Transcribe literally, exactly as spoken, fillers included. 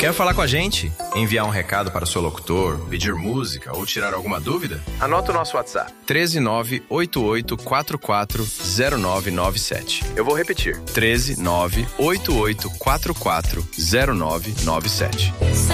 Quer falar com a gente? Enviar um recado para o seu locutor, pedir música ou tirar alguma dúvida? Anota o nosso WhatsApp: treze nove oito oito quatro quatro zero nove nove sete. Eu vou repetir: treze nove oito oito quatro quatro zero nove nove sete.